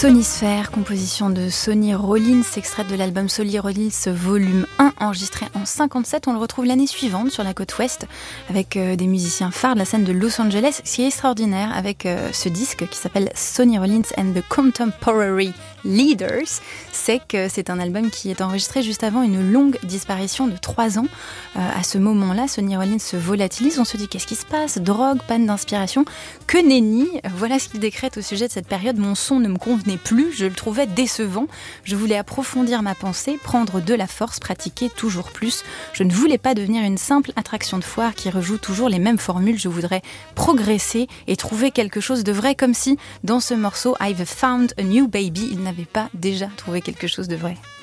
Sonisphère, composition de Sonny Rollins, extraite de l'album Sonny Rollins volume 1, enregistré en 1957. On le retrouve l'année suivante sur la côte ouest avec des musiciens phares de la scène de Los Angeles. Ce qui est extraordinaire avec ce disque qui s'appelle Sonny Rollins and the Contemporary Leaders, c'est que c'est un album qui est enregistré juste avant une longue disparition de 3 ans. À ce moment-là, Sonny Rollins se volatilise, on se dit qu'est-ce qui se passe ? Drogue, panne d'inspiration, que nenni. Voilà ce qu'il décrète au sujet de cette période. Mon son ne me convenait plus, je le trouvais décevant. Je voulais approfondir ma pensée, prendre de la force, pratiquer toujours plus. Je ne voulais pas devenir une simple attraction de foire qui rejoue toujours les mêmes formules. Je voudrais progresser et trouver quelque chose de vrai, comme si dans ce morceau I've found a new baby, il n'avait pas déjà trouvé quelque chose de vrai.